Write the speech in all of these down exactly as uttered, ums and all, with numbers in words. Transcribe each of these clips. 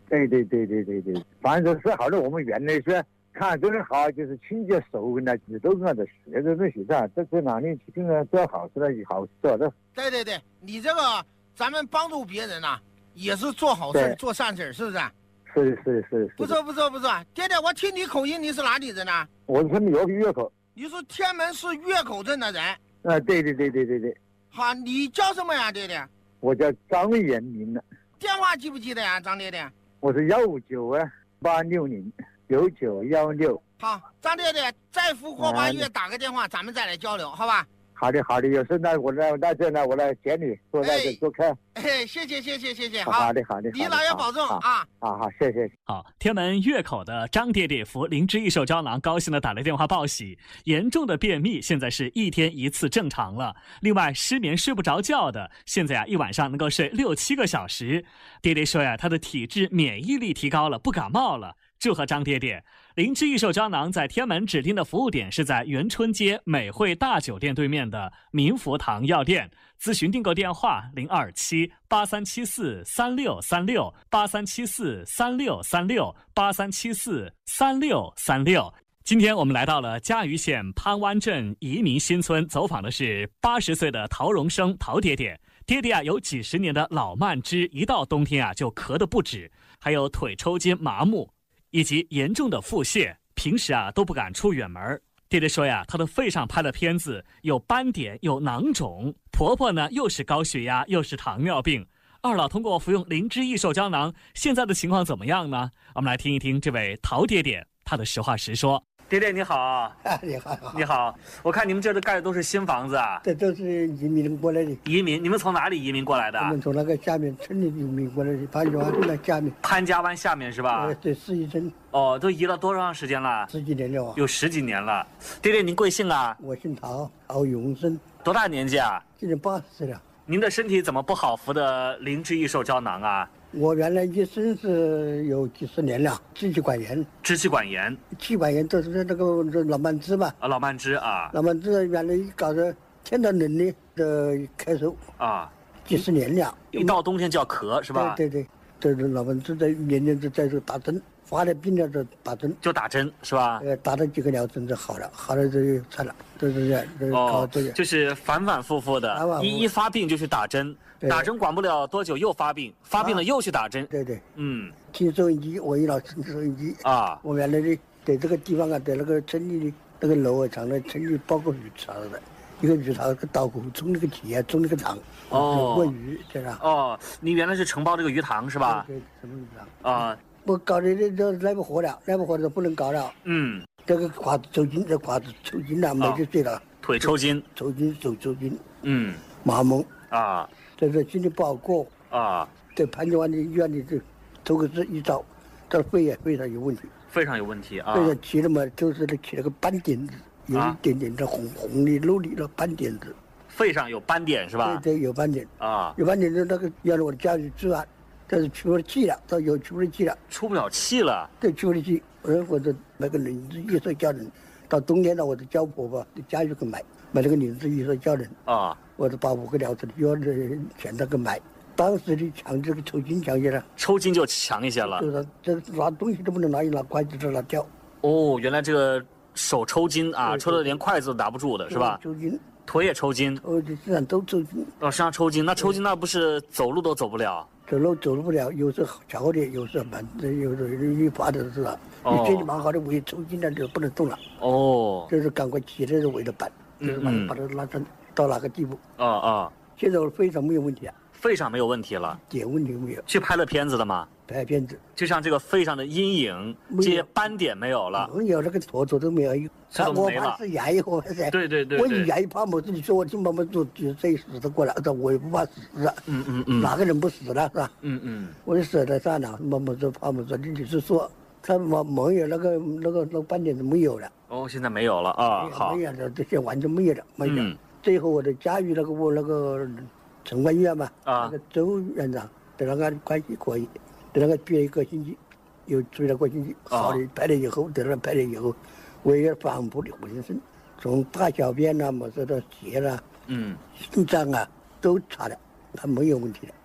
对对对对对对，反正是好的，我们原来是看这个好，就是清洁熟呢，都跟着学的那些的，这这哪里去呢？做好事了，好做的。 对对对，你这个咱们帮助别人呐、啊，也是做好事、做善事，是不是？ 是是是是。 不错不错不错，爹爹，我听你口音，你是哪里人呢、啊？ 我是岳岳口。 你是天门市岳口镇的人？啊、 呃，对对对对对对。 好，你叫什么呀，爹爹？ 我叫张延明的。 电话记不记得呀，张爹爹？ 我是幺五九啊八六零九九幺六。 好，张爹爹，再赴过八月打个电话，咱们再来交流，好吧？ 好的好的，有事那我来在这呢，我来接你，坐在这做客。 哎，谢谢谢谢谢谢，好好的好的， 你老爷保重啊！ 好好谢谢。 好，天门岳口的张爹爹服灵芝益寿胶囊高兴的打来电话报喜，严重的便秘现在是一天一次正常了。另外失眠睡不着觉的，现在呀、啊、一晚上能够睡六七个小时。爹爹说呀，他的体质免疫力提高了，不感冒了。祝贺张爹爹！灵芝益寿胶囊在天门指定的服务点是在元春街美汇大酒店对面的民福堂药店。咨询订购电话零二七八三七四三六三六八三七四三六三六八三七四三六三六。今天我们来到了嘉鱼县潘湾镇移民新村，走访的是八十岁的陶荣生陶爹爹。爹爹啊，有几十年的老慢支，一到冬天啊就咳得不止，还有腿抽筋麻木。以及严重的腹泻，平时啊都不敢出远门。爹爹说呀，他的肺上拍了片子，有斑点，有囊肿。婆婆呢又是高血压，又是糖尿病。二老通过服用灵芝益寿胶囊，现在的情况怎么样呢？我们来听一听这位陶爹爹他的实话实说。爹爹你好。 啊，你好， 你好。我看你们这都盖的都是新房子啊。 这都是移民过来的。 移民？你们从哪里移民过来的？ 我们从那个下面村里移民过来的，潘家湾那下面。 潘家湾下面是吧？ 呃，对，四义村。 哦，都移了多长时间了？ 十几年了。 有十几年了。爹爹您贵姓啊？ 我姓陶，陶永生。 多大年纪啊？ 今年八十岁了。 您的身体怎么不好服的灵芝益寿胶囊啊？ 我原来一生是有几十年了，支气管炎。 支气管炎， 气管炎都是那个老慢支嘛。 啊，老慢支啊。 老慢支原来搞得天到冷的的咳嗽啊， 几十年了。 一到冬天就要咳是吧？ 对对对，这是老慢支在年年都在这打针，发了病了就打针。 就打针是吧？ 呃，打了几个疗程就好了，好了就拆了，都是这样，都搞这样。 就是反反复复的， 反反复复一一发病就去打针。打针管不了多久又发病，发病了又去打针。 啊、对对， 嗯， 听收音机，我一老听收音机啊。 我原来的在这个地方啊，在那个村里的那个楼啊，厂的村里包个鱼槽的，一个鱼槽个稻谷种那个田啊，种那个塘， 哦， 喂鱼对吧？ 哦，你原来是承包这个鱼塘是吧？ 对，什么鱼塘啊？ 我搞的这就来不活了，来不活了不能搞了。 嗯， 这个胯子抽筋，这胯子抽筋了，没得睡了。 腿抽筋， 抽筋手抽筋。 嗯， 麻木啊。 这是心里不好过啊， 在潘家湾的医院里头抽个脂一照，这肺也非常有问题， 非常有问题啊。 这个起了嘛，就是起了个斑点子，有一点点的红、啊、红里露里的斑点子。 肺上有斑点是吧？ 对对，有斑点啊， 有斑点的那个要了我的家里治完，但是出不了气了，到有出不了气了， 出不了气了。 对，出不了气，我我就买个灵芝益寿胶囊，到冬天了我就叫婆婆到家里去买。买了个灵芝益寿胶囊啊， 我就把五个疗程的药的全都给买。当时的强这个抽筋强些了， 抽筋就强一些了。 就是这拿东西都不能拿，一拿筷子都拿掉。 哦，原来这个手抽筋啊，抽的连筷子都拿不住的是吧？ 抽筋， 腿也抽筋， 哦，身上都抽筋。 哦，身上抽筋，那抽筋那不是走路都走不了？ 走路走不了，有时候巧点，有时候慢，有时候一发的是吧？你身体蛮好的，我一抽筋了就不能动了。 哦，就是赶快起来是为了办。就是把它把它拉成到哪个地步？ 啊啊！ 现在我肺上没有问题啊， 肺上没有问题了， 一点问题没有。 去拍了片子了吗？ 拍片子， 就像这个肺上的阴影，这些斑点没有了， 没有那个坨坨都没有。 这都没了。 我怕是牙一我噻。 对对对。 我一牙一怕么子，你说我听妈妈说就这死得过来，我也不怕死啊。 嗯嗯嗯。 哪个人不死了是吧？ 嗯嗯。 我就舍得算了，妈妈说怕么子，你就是说。他没没有那个那个那个斑点是没有了。 哦，现在没有了啊，好， 没有了，这些完全没有了，没有。嗯、最后我的家与那个我那个城关医院嘛，啊，那个周院长对那个关系可以，对那个住了一个星期，又住了一个星期，好的拍了以后，在那拍了以后，我也反复的浑身，从大小便呐、么子到血啦，嗯，心脏啊都查了，他没有问题了。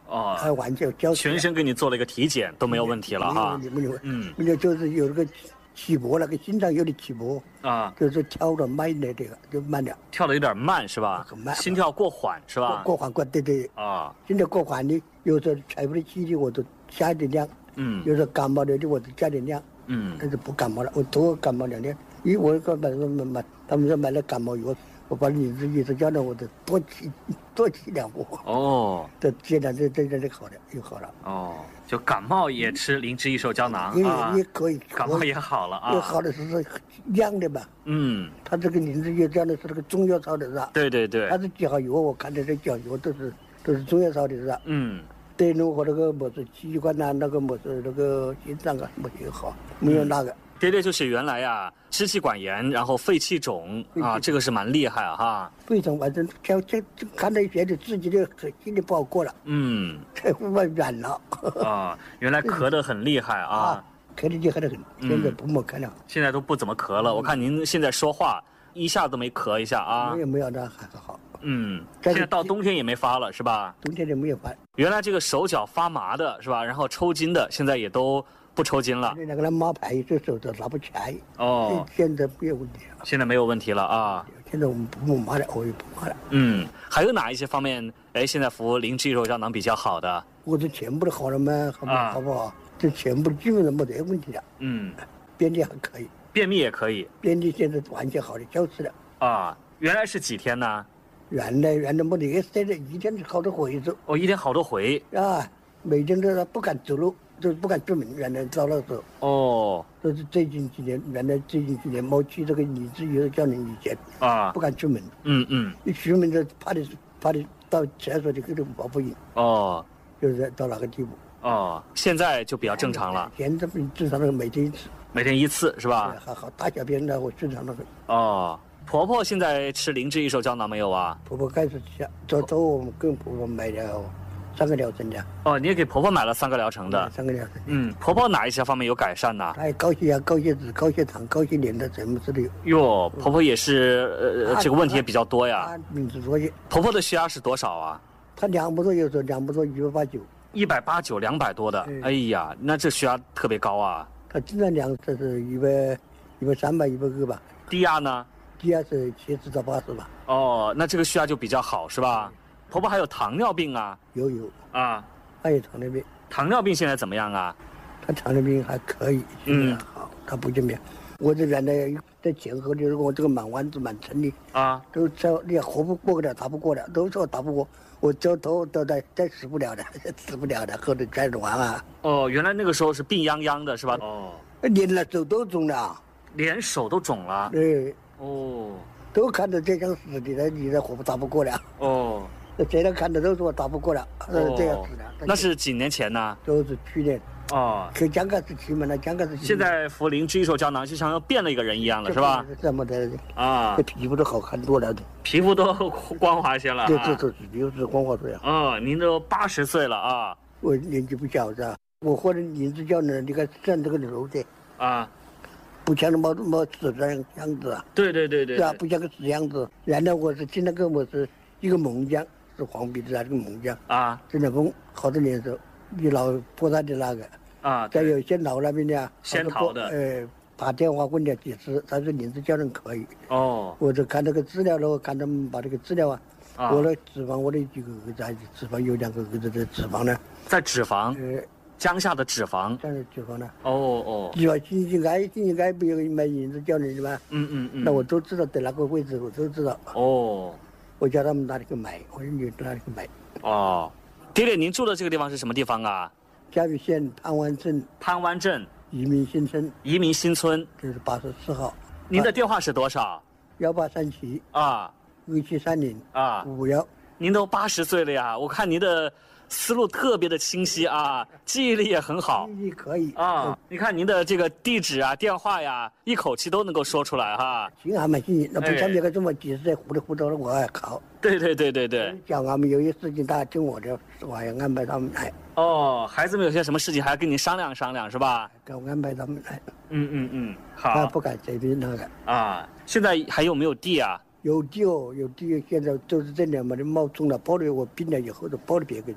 哦， 还完全交全身给你做了一个体检都没有问题了哈。 没有问题， 嗯， 没有就是有那个起搏，那个心脏有点起搏啊， 就是跳的慢了，这个就慢了， 跳的有点慢是吧？ 很慢， 心跳过缓是吧？ 过缓过，对对。 啊， 心跳过缓的，有时候喘不得气的，我都加一点量。 嗯， 有时候感冒了的，我都加点量。 嗯， 但是不感冒了，我多感冒两天。咦，我说买买买，他们说买了感冒药，我把你这意思叫呢，我都多吃多吃两包。哦，这现在这这这这好了，又好了。 哦，就感冒也吃灵芝益寿胶囊啊，也可以， 感冒也好了啊。 也好的是是样的吧？嗯，他这个灵芝益胶呢是那个中药烧的是吧？ 对对对。 他是几号药？我看的这讲药都是都是中药烧的是吧？嗯。对侬和那个么子器官呐，那个么子那个心脏啊，没有好，没有那个。 爹爹就是原来呀、啊，支气管炎，然后肺气肿啊，这个是蛮厉害啊哈。 肺肿反正这这看到觉得自己的心里不好过了，嗯，这外软了。 啊，原来咳得很厉害啊，啊咳得厉害得很，现在不么咳了、嗯。 现在都不怎么咳了，我看您现在说话一下都没咳一下啊。 没有没有，那还好。 嗯，现在到冬天也没发了是吧？ 冬天就没有发。 原来这个手脚发麻的是吧？然后抽筋的，现在也都不抽筋了。 那个马牌这手都拿不起来。哦，现在没有问题了。 现在没有问题了啊。 现在我们不麻了，我也不麻了。 嗯，还有哪一些方面？哎，现在服灵芝益寿胶囊比较好的？ 我这全部都好了吗？好不好？啊、好不好？这全部基本上没得问题了。嗯，便秘还可以。 便秘也可以。 便秘现在完全好的，消失了。 啊，原来是几天呢？ 原来原来没得，现在一天好多回走。 哦，一天好多回啊！每天都不敢走路，都不敢出门。原来到那时候。哦。都是最近几年，原来最近几年没去这个灵芝益寿胶囊以前啊，不敢出门。嗯嗯。一出门就怕的怕的到厕所就根本跑不赢。哦。就是到那个地步。 哦，现在就比较正常了。 现在正常那个每天一次。 每天一次是吧？ 还好，大小便呢我正常那个。 哦。婆婆现在吃灵芝益寿胶囊没有啊？ 婆婆开始吃，早早我们跟婆婆买了三个疗程的。 哦，你也给婆婆买了三个疗程的。 三个疗程。 嗯，婆婆哪一些方面有改善呢？ 她有高血压、高血脂、高血糖、高血粘的，什么都有。 哟，婆婆也是呃，这个问题也比较多呀。 名字多些。 婆婆的血压是多少啊？ 她两百多，有时候两百多，一百八九。 一百八九，两百多的。哎呀，那这血压特别高啊。 她经常量这是一百、一百三吧，一百二吧。 低压呢？ 低压是七十到八十吧。 哦，那这个血压就比较好是吧？婆婆还有糖尿病啊？ 有有啊，还有糖尿病。 糖尿病现在怎么样啊？ 她糖尿病还可以，现在好，她不怎么样。我这原来在前后的我这个满弯子满撑的啊，都说你活不过的，打不过的，都说打不过。我走头都在再死不了的，死不了的，后头再玩啊。 哦，原来那个时候是病殃殃的是吧？哦， 连了手都肿了， 连手都肿了。 对。哦，都看着这样死的了，你这活不打不过了。哦，谁都看着都说打不过了，哦、这样死的。 那是几年前呢？ 都是去年。哦，可刚开始去嘛，那刚开始。 现在服灵芝益寿胶囊，就像要变了一个人一样了，是吧？ 这么的啊，这皮肤都好看多了的， 皮肤都光滑些了。 对，这这皮肤是光滑多了。 哦，您都八十岁了啊！ 我年纪不小是吧？我喝的灵芝胶囊，你看像这个瘤的啊。不像那么么死这样样子啊！ 对对对对， 是啊，不像个死样子。原来我是听那个我是一个猛将，是黄鼻子啊，这个猛将啊，真的风好多年时候，你老坡上的那个啊，在有仙桃那边的， 仙桃的， 呃，打电话问了几次，他说灵芝胶囊可以。哦，我就看那个资料了，我看他们把这个资料啊，啊我的脂肪，我的几个儿子还是脂肪有两个儿子的脂肪呢， 在脂肪。呃。姜下的脂肪， 姜下的脂肪呢？ 哦哦， 脂肪新鲜癌，新鲜癌不有买银子胶囊的吗？嗯嗯嗯。那我都知道在哪个位置，我都知道。哦，我叫他们哪里去买，我说你哪里去买。 哦，爹爹，您住的这个地方是什么地方啊？ 嘉义县潘湾镇。 潘湾镇。 移民新村。 移民新村。 这是八十四号。 您的电话是多少？ 幺八三七啊，二七三零啊，五幺。 您都八十岁了呀，我看您的思路特别的清晰啊，记忆力也很好。 记忆力可以啊，你看您的这个地址啊、电话呀，一口气都能够说出来哈。 行，还蛮幸运，那不像别个这么几十岁糊里糊涂的，我还考。 对对对对对。 讲俺们有些事情，大家听我的，我要安排他们来。 哦，孩子们有些什么事情还要跟你商量商量，是吧？ 跟我安排他们来。 嗯嗯嗯，好。 他不敢随便那个。 啊，现在还有没有地啊？ 有地哦，有地，现在都是这两嘛的冒种了，包了我病了以后都包了别个种。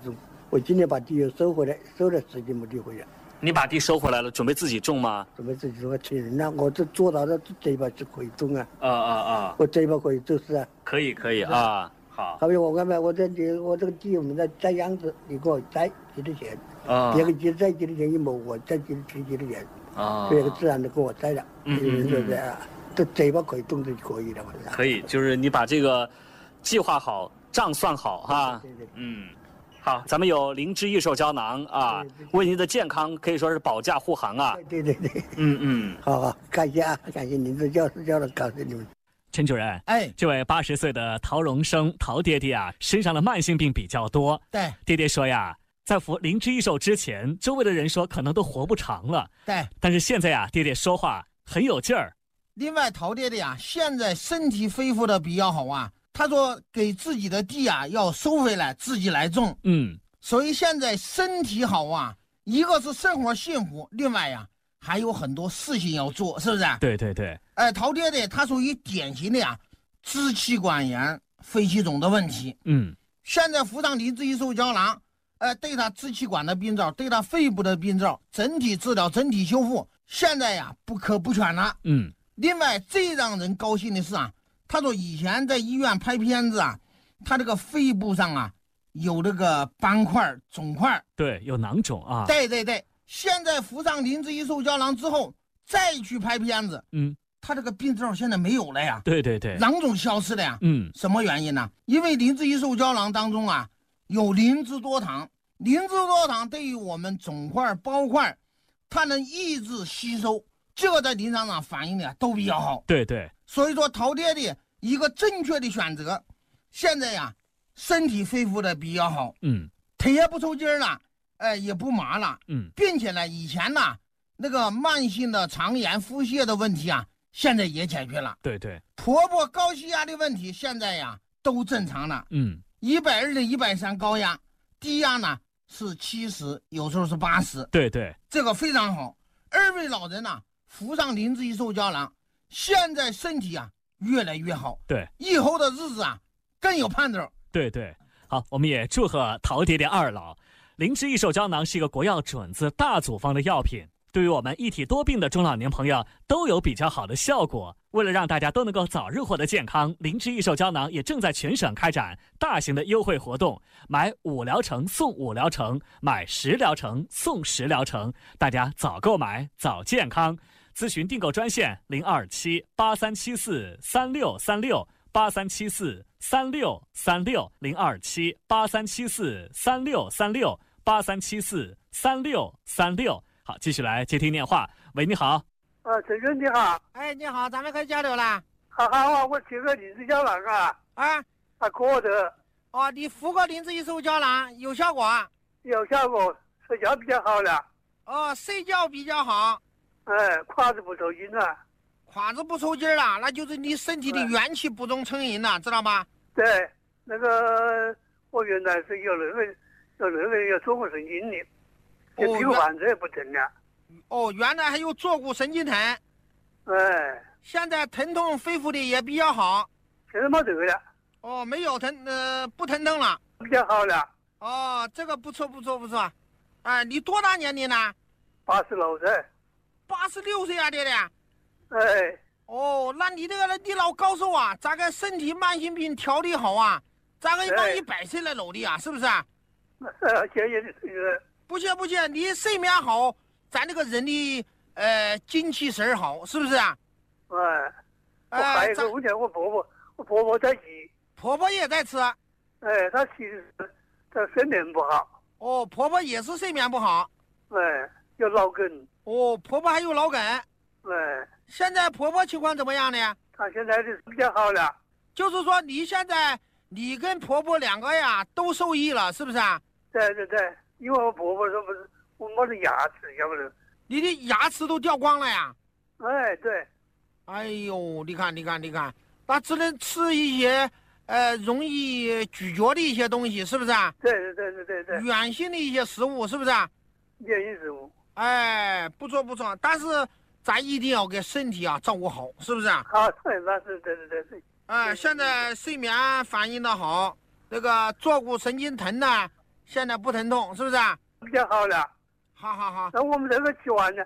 我今年把地又收回来，收了十几亩地回来。 你把地收回来了，准备自己种吗？ 准备自己种，请人了。我这做到的这一把是可以种啊。 啊啊啊！ 我这一把可以就是啊。 可以可以啊，好。 好比我安排我这地，我这个地我们在摘秧子，你给我摘几多钱？ 啊。 别个几摘几多钱一亩，我摘几取几多钱。 啊。 别个自然的给我摘了。 嗯嗯对不对啊？这这一把可以种就可以了，我可以，就是你把这个计划好，账算好哈。 对对对。 嗯。好，咱们有灵芝益寿胶囊啊，为您的健康可以说是保驾护航啊。 对对对， 嗯嗯， 好好，感谢啊，感谢灵芝教教的告诉你们。 陈主任， 哎， 这位八十岁的陶荣生陶爹爹啊，身上的慢性病比较多。 对， 爹爹说呀，在服灵芝益寿之前，周围的人说可能都活不长了。 对， 但是现在呀，爹爹说话很有劲儿。 另外，陶爹爹啊，现在身体恢复的比较好啊。他说给自己的地啊要收回来，自己来种。 嗯。 所以现在身体好啊，一个是生活幸福，另外呀还有很多事情要做，是不是？ 对对对。 哎，陶爹爹他属于典型的呀支气管炎、肺气肿的问题。 嗯。 现在服上灵芝益寿胶囊，呃，对他支气管的病灶，对他肺部的病灶，整体治疗、整体修复，现在呀不可不全了。 嗯。 另外，最让人高兴的是啊，他说以前在医院拍片子啊，他这个肺部上啊。有这个斑块、肿块， 对，有囊肿啊。 对对对，现在服上灵芝益寿胶囊之后，再去拍片子， 嗯， 他这个病灶现在没有了呀。 对对对， 囊肿消失了呀。 嗯， 什么原因呢？因为灵芝益寿胶囊当中啊有灵芝多糖，灵芝多糖对于我们肿块、包块，它能抑制吸收，这个在临床上反映的都比较好。 对对， 所以说陶爹的一个正确的选择，现在呀。身体恢复的比较好， 嗯， 腿也不抽筋了，哎、呃，也不麻了， 嗯， 并且呢，以前呢那个慢性的肠炎、腹泻的问题啊，现在也解决了。 对对， 婆婆高血压的问题现在呀都正常了， 嗯， 一百二的一百三高压，低压呢是七十，有时候是八十， 对对， 这个非常好。二位老人呢服上灵芝益寿胶囊，现在身体啊越来越好， 对， 以后的日子啊更有盼头。 对对，好，我们也祝贺陶爹爹二老。灵芝益寿胶囊是一个国药准字大组方的药品，对于我们一体多病的中老年朋友都有比较好的效果。为了让大家都能够早日获得健康，灵芝益寿胶囊也正在全省开展大型的优惠活动，买五疗程送五疗程，买十疗程送十疗程，大家早购买早健康。咨询订购专线零二七八三七四三六三六。八三七四三六三六零二七八三七四三六三六八三七四三六三六。好，继续来接听电话。喂，你好。 啊，陈兄你好。 哎，你好，咱们可以交流了。 好好好，我听个灵芝胶囊啊。 啊。 啊，可得。 哦，你服过灵芝益寿胶囊有效果？ 有效果，睡觉比较好了。 哦，睡觉比较好。 哎，胯子不抽筋了。 胯子不抽筋了，那就是你身体的元气不中成营了，知道吗？ 对，那个我原来是有那个有那个有坐骨神经的，这屁股患者也不疼了。 哦，原来还有坐骨神经疼。 哎。 现在疼痛恢复的也比较好。 现在没得了。 哦，没有疼，呃，不疼痛了。 比较好了。 哦，这个不错不错不错。哎，你多大年龄呢？ 八十六岁。 八十六岁啊，爹爹。 哎， 哦，那你这个你老高寿啊，咋个身体慢性病调理好啊？咋个往一百岁来努力啊？是不是啊？ 谢谢你， 不谢不谢，你睡眠好，咱这个人的呃精气神好，是不是啊？ 哎，我还有一个问题，我婆婆，我婆婆在吃， 婆婆也在吃。 哎，她其实她睡眠不好。 哦，婆婆也是睡眠不好。 哎，有脑梗。 哦，婆婆还有脑梗。 哎。 现在婆婆情况怎么样呢？ 她现在是比较好了。 就是说你现在你跟婆婆两个呀都受益了，是不是啊？ 对对对，因为我婆婆说不是我没得牙齿，要不然你的牙齿都掉光了呀？ 哎，对。 哎呦，你看你看你看，那只能吃一些呃容易咀嚼的一些东西，是不是啊？ 对对对对对对。 软性的一些食物，是不是啊？ 软性食物。 哎，不错不错，但是咱一定要给身体啊照顾好，是不是啊？ 好，对，那是对对对对。 哎，现在睡眠反应的好，那个坐骨神经疼呢， 现在不疼痛是不是啊？ 比较好了。 好好好。 那我们这个吃完呢，